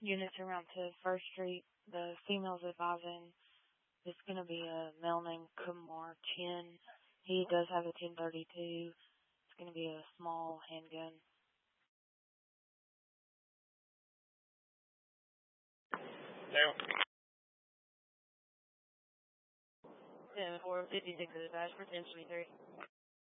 units around to First Street. The female's advising it's going to be a male named Kumar Chin. He does have a 1032. It's going to be a small handgun. Now. 10-4, 56 dispatch for 1023.